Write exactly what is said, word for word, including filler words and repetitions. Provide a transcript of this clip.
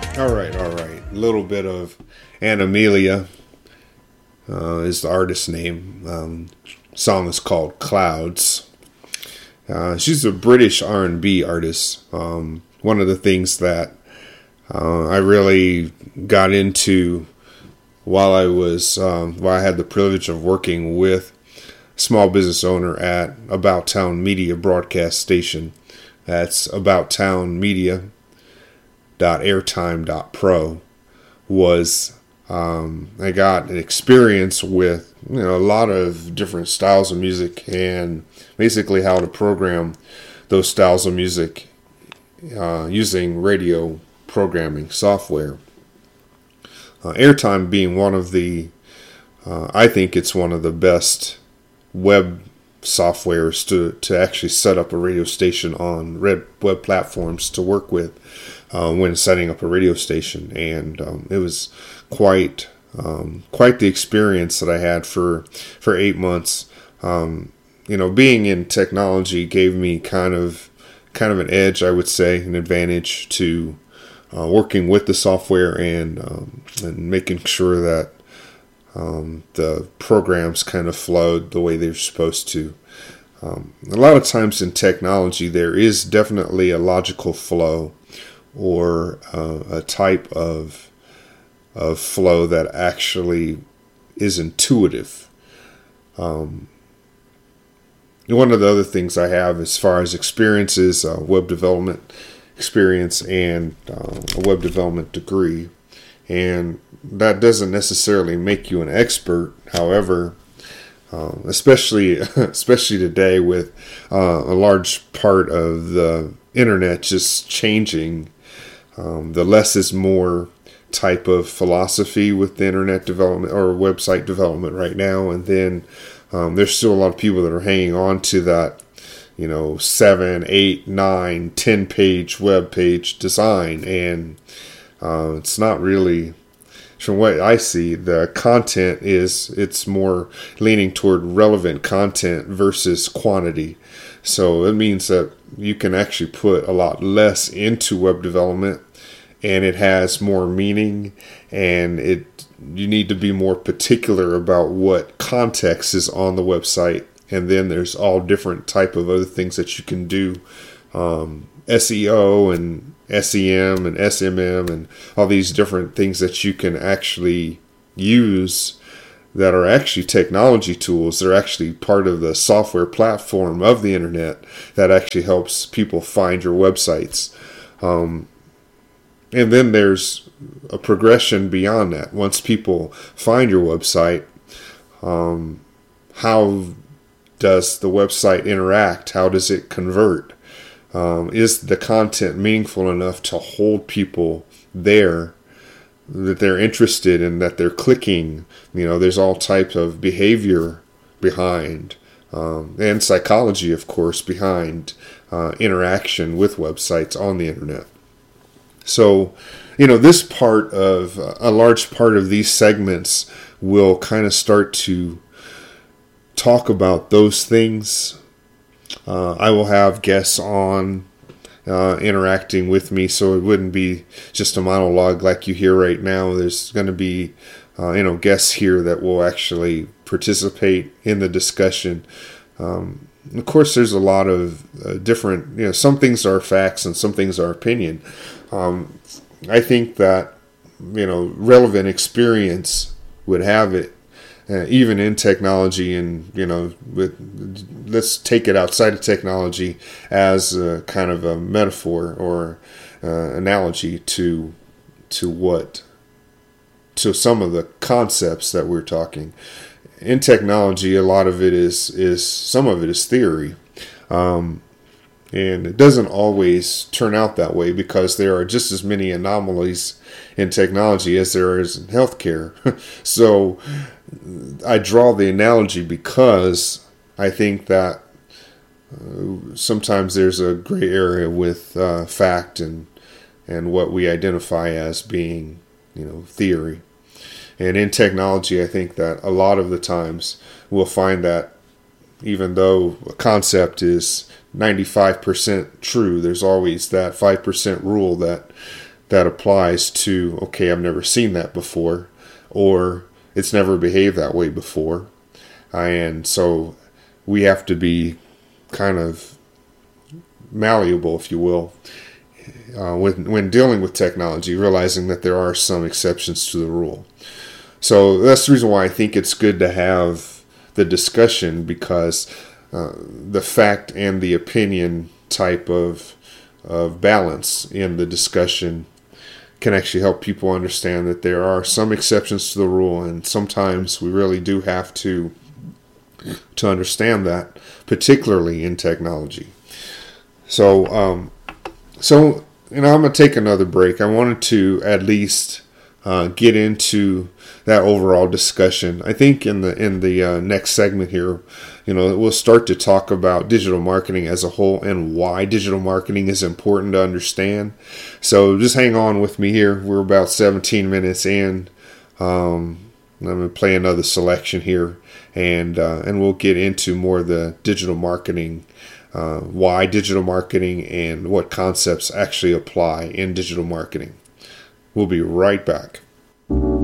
All right, all right. A little bit of Anna Amelia uh, is the artist's name. Um, song is called Clouds. Uh, she's a British R and B artist. Um, one of the things that uh, I really got into while I was um, while I had the privilege of working with a small business owner at About Town Media broadcast station. That's About Town Media. Dot airtime dot pro was um, I got an experience with you know a lot of different styles of music and basically how to program those styles of music uh, using radio programming software. Uh, Airtime being one of the uh, I think it's one of the best web softwares to, to actually set up a radio station on web web platforms to work with uh, when setting up a radio station, and um, it was quite um, quite the experience that I had for for eight months. Um, you know, being in technology gave me kind of kind of an edge, I would say, an advantage to uh, working with the software and um, and making sure that Um, the programs kind of flowed the way they're supposed to. Um, a lot of times in technology, there is definitely a logical flow or uh, a type of of flow that actually is intuitive. Um, one of the other things I have as far as experience is uh, web development experience and uh, a web development degree. And that doesn't necessarily make you an expert. However, um, especially especially today with uh, a large part of the internet just changing, um, the less is more type of philosophy with the internet development or website development right now. And then um, there's still a lot of people that are hanging on to that, you know, seven, eight, nine, ten page web page design, and Uh, it's not really, from what I see, the content is, it's more leaning toward relevant content versus quantity. So it means that you can actually put a lot less into web development and it has more meaning, and it you need to be more particular about what context is on the website. And then there's all different type of other things that you can do, um, S E O and S E M and S M M and all these different things that you can actually use that are actually technology tools. They're actually part of the software platform of the internet that actually helps people find your websites. Um, and then there's a progression beyond that. Once people find your website, um, how does the website interact? How does it convert? Um, is the content meaningful enough to hold people there, that they're interested in, that they're clicking? You know, there's all types of behavior behind, um, and psychology, of course, behind uh, interaction with websites on the internet. So, you know, this part of, uh, a large part of these segments will kind of start to talk about those things. Uh, I will have guests on uh, interacting with me, so it wouldn't be just a monologue like you hear right now. There's going to be, uh, you know, guests here that will actually participate in the discussion. Um, of course, there's a lot of uh, different, you know, some things are facts and some things are opinion. Um, I think that, you know, relevant experience would have it. Uh, even in technology, and you know, with, let's take it outside of technology as a kind of a metaphor or uh, analogy to to what to some of the concepts that we're talking. In technology, a lot of it is is some of it is theory, um, and it doesn't always turn out that way because there are just as many anomalies in technology as there is in healthcare. So I draw the analogy because I think that uh, sometimes there's a gray area with uh, fact and and what we identify as being, you know, theory. And in technology, I think that a lot of the times we'll find that even though a concept is ninety-five percent true, there's always that five percent rule that that applies to, okay, I've never seen that before, or it's never behaved that way before. And so we have to be kind of malleable, if you will, uh, when, when dealing with technology, realizing that there are some exceptions to the rule. So that's the reason why I think it's good to have the discussion, because uh, the fact and the opinion type of of balance in the discussion can actually help people understand that there are some exceptions to the rule, and sometimes we really do have to to understand that, particularly in technology. So, um, so you know, I'm gonna take another break. I wanted to at least uh, get into that overall discussion. I think in the in the uh, next segment here, you know, we'll start to talk about digital marketing as a whole and why digital marketing is important to understand. So just hang on with me here. We're about seventeen minutes in. Um, I'm going to play another selection here, and uh, and we'll get into more of the digital marketing, uh, why digital marketing, and what concepts actually apply in digital marketing. We'll be right back.